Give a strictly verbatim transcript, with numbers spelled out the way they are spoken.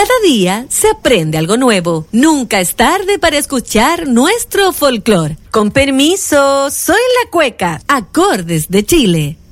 Cada día se aprende algo nuevo. Nunca es tarde para escuchar nuestro folclor. Con permiso, soy la cueca, acordes de Chile.